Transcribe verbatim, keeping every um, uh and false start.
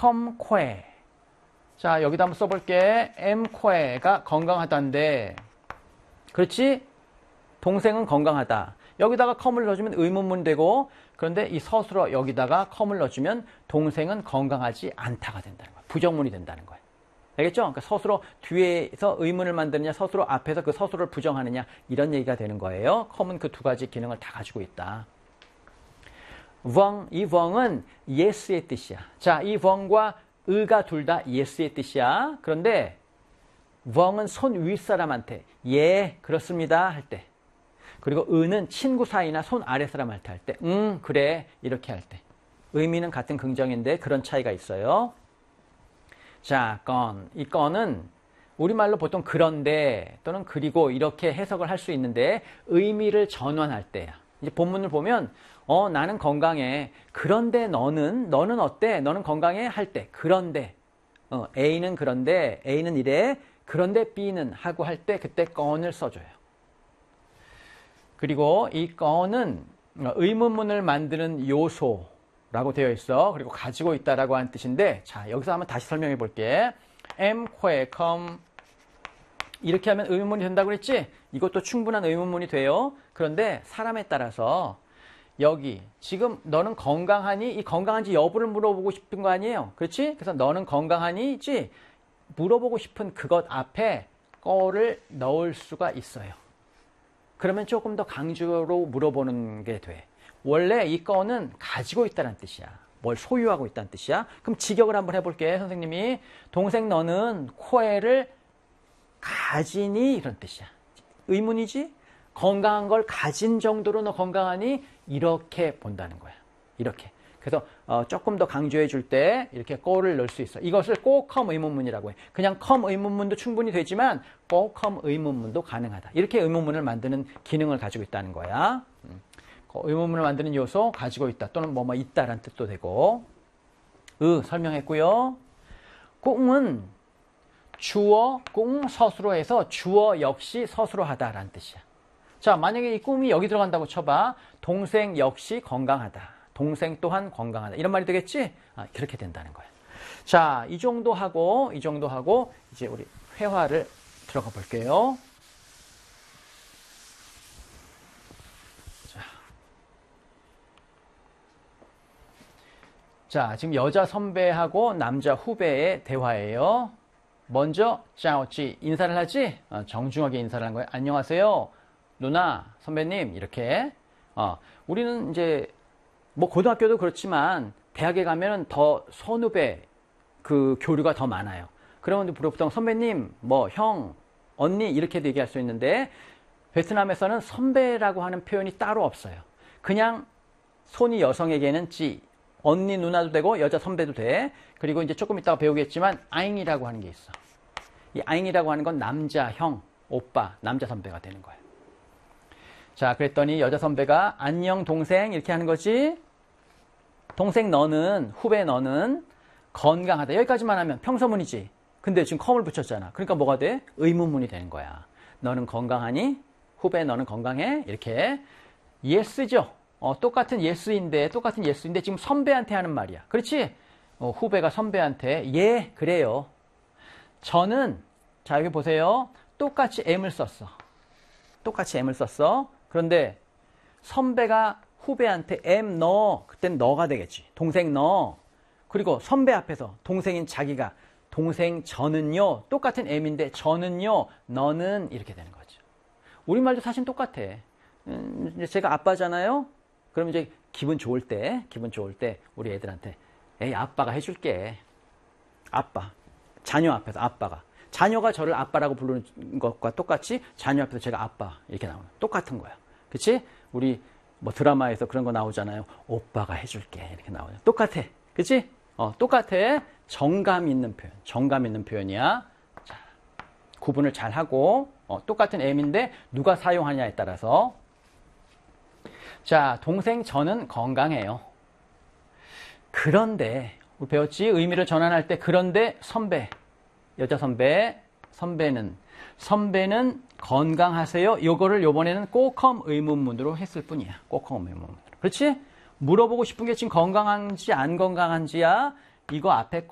컴 코에. 자, 여기다 한번 써볼게. 엠 코에가 건강하다인데, 그렇지? 동생은 건강하다. 여기다가 컴을 넣어주면 의문문 되고, 그런데 이 서술어 여기다가 컴을 넣어주면 동생은 건강하지 않다가 된다는 거야. 부정문이 된다는 거야. 알겠죠? 그러니까 서술어 뒤에서 의문을 만드느냐, 서술어 앞에서 그 서술어를 부정하느냐, 이런 얘기가 되는 거예요. 컴은 그 두 가지 기능을 다 가지고 있다. 웡, 이 웡은 yes의 뜻이야. 자, 이 웡과 의가 둘 다 yes의 뜻이야. 그런데 웡은 손 윗사람한테 예, 그렇습니다 할 때, 그리고 의는 친구 사이나 손 아래 사람한테 할 때, 응, 그래, 이렇게 할 때. 의미는 같은 긍정인데 그런 차이가 있어요. 자, 건. 이 건은 우리말로 보통 그런데 또는 그리고 이렇게 해석을 할 수 있는데 의미를 전환할 때야. 이제 본문을 보면 어, 나는 건강해. 그런데 너는, 너는 어때? 너는 건강해? 할 때. 그런데. 어, A는 그런데, A는 이래. 그런데 B는 하고 할 때 그때 건을 써줘요. 그리고 이 건은 의문문을 만드는 요소라고 되어 있어. 그리고 가지고 있다라고 하는 뜻인데, 자, 여기서 한번 다시 설명해 볼게. em, que, come. 이렇게 하면 의문문이 된다고 그랬지? 이것도 충분한 의문문이 돼요. 그런데 사람에 따라서 여기 지금 너는 건강하니? 이 건강한지 여부를 물어보고 싶은 거 아니에요? 그렇지? 그래서 너는 건강하니?지 물어보고 싶은 그것 앞에 거를 넣을 수가 있어요. 그러면 조금 더 강조로 물어보는 게 돼. 원래 이 거는 가지고 있다는 뜻이야. 뭘 소유하고 있다는 뜻이야. 그럼 직역을 한번 해볼게. 선생님이 동생 너는 코에를 가지니? 이런 뜻이야. 의문이지? 건강한 걸 가진 정도로 너 건강하니? 이렇게 본다는 거야. 이렇게. 그래서 어, 조금 더 강조해 줄 때 이렇게 꼬를 넣을 수 있어. 이것을 꼭 컴 의문문이라고 해. 그냥 컴 의문문도 충분히 되지만 꼭 컴 의문문도 가능하다. 이렇게 의문문을 만드는 기능을 가지고 있다는 거야. 음. 의문문을 만드는 요소 가지고 있다. 또는 뭐뭐 있다라는 뜻도 되고. 으 설명했고요. 꽁은 주어, 꽁 서술어에서 주어 역시 서술어하다라는 뜻이야. 자, 만약에 이 꿈이 여기 들어간다고 쳐봐. 동생 역시 건강하다. 동생 또한 건강하다. 이런 말이 되겠지? 아, 그렇게 된다는 거야. 자, 이 정도 하고, 이 정도 하고, 이제 우리 회화를 들어가 볼게요. 자, 자 지금 여자 선배하고 남자 후배의 대화예요. 먼저, 짜오찌, 인사를 하지? 어, 정중하게 인사를 한 거예요. 안녕하세요. 누나, 선배님, 이렇게. 어, 우리는 이제, 뭐, 고등학교도 그렇지만, 대학에 가면은 더 선후배, 그, 교류가 더 많아요. 그러면 보통 선배님, 뭐, 형, 언니, 이렇게도 얘기할 수 있는데, 베트남에서는 선배라고 하는 표현이 따로 없어요. 그냥, 손이 여성에게는 찌, 언니, 누나도 되고, 여자 선배도 돼. 그리고 이제 조금 이따가 배우겠지만, 아잉이라고 하는 게 있어. 이 아잉이라고 하는 건 남자, 형, 오빠, 남자 선배가 되는 거예요. 자, 그랬더니 여자 선배가 안녕 동생 이렇게 하는 거지. 동생 너는, 후배 너는 건강하다. 여기까지만 하면 평서문이지. 근데 지금 컴을 붙였잖아. 그러니까 뭐가 돼? 의문문이 되는 거야. 너는 건강하니? 후배 너는 건강해? 이렇게. yes죠. 어, 똑같은 yes인데, 똑같은 yes인데 지금 선배한테 하는 말이야. 그렇지? 어, 후배가 선배한테 예, 그래요. 저는, 자, 여기 보세요. 똑같이 am을 썼어. 똑같이 am을 썼어. 그런데 선배가 후배한테 am 너, 그땐 너가 되겠지. 동생 너. 그리고 선배 앞에서 동생인 자기가 동생 저는요, 똑같은 am인데 저는요, 너는 이렇게 되는 거죠. 우리말도 사실 똑같아. 음, 이제 제가 아빠잖아요. 그럼 이제 기분 좋을 때, 기분 좋을 때 우리 애들한테 에이 아빠가 해줄게. 아빠. 자녀 앞에서 아빠가. 자녀가 저를 아빠라고 부르는 것과 똑같이 자녀 앞에서 제가 아빠 이렇게 나오는 똑같은 거야. 그치? 우리 뭐 드라마에서 그런 거 나오잖아요. 오빠가 해줄게 이렇게 나오죠. 똑같아. 그치? 어, 똑같아. 정감 있는 표현. 정감 있는 표현이야. 자, 구분을 잘 하고 어, 똑같은 am인데 누가 사용하냐에 따라서. 자, 동생 저는 건강해요. 그런데 우리 배웠지? 의미를 전환할 때 그런데 선배, 여자 선배, 선배는 선배는 건강하세요. 요거를 요번에는 꼭컴 의문문으로 했을 뿐이야. 꼭컴 의문문으로. 그렇지? 물어보고 싶은 게 지금 건강한지 안 건강한지야. 이거 앞에